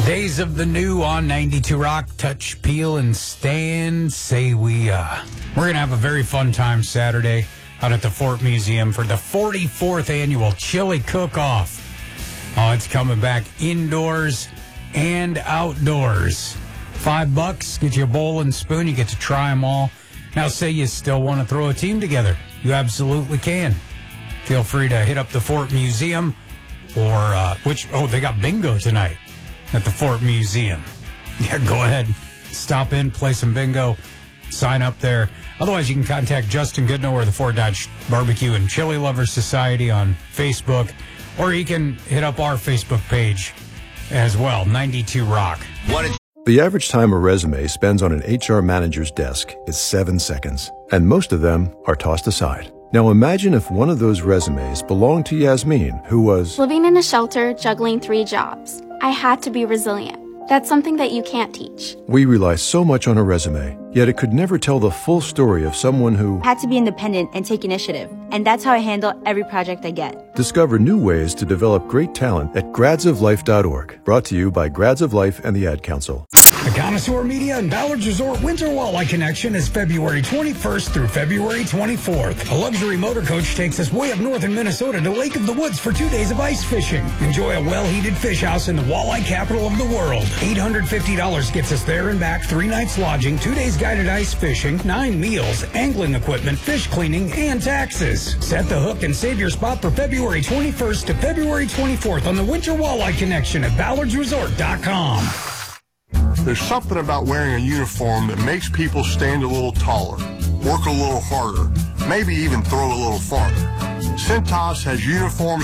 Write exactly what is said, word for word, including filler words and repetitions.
Days of the New on ninety-two Rock. Touch, peel, and stand. Say we, uh, we're going to have a very fun time Saturday out at the Fort Museum for the forty-fourth annual Chili Cook-Off. Oh, it's coming back indoors and outdoors. Five bucks, get you a bowl and spoon. You get to try them all. Now, say you still want to throw a team together. You absolutely can. Feel free to hit up the Fort Museum or, uh, which, oh, they got bingo tonight at the Fort Museum. Yeah, go ahead. Stop in, play some bingo, sign up there. Otherwise, you can contact Justin Goodnow or the Fort Dodge Barbecue and Chili Lovers Society on Facebook, or you can hit up our Facebook page as well, ninety-two Rock. The average time a resume spends on an H R manager's desk is seven seconds, and most of them are tossed aside. Now imagine if one of those resumes belonged to Yasmin, who was living in a shelter, juggling three jobs. I had to be resilient. That's something that you can't teach. We rely so much on a resume, yet it could never tell the full story of someone who had to be independent and take initiative. And that's how I handle every project I get. Discover new ways to develop great talent at grads of life dot org. Brought to you by Grads of Life and the Ad Council. The Connoisseur Media and Ballard's Resort Winter Walleye Connection is February twenty-first through February twenty-fourth. A luxury motor coach takes us way up north in Minnesota to Lake of the Woods for two days of ice fishing. Enjoy a well-heated fish house in the walleye capital of the world. eight hundred fifty dollars gets us there and back, three nights lodging, two days guided ice fishing, nine meals, angling equipment, fish cleaning, and taxes. Set the hook and save your spot for February twenty-first to February twenty-fourth on the Winter Walleye Connection at ballards resort dot com. There's something about wearing a uniform that makes people stand a little taller, work a little harder, maybe even throw a little farther. Cintas has uniforms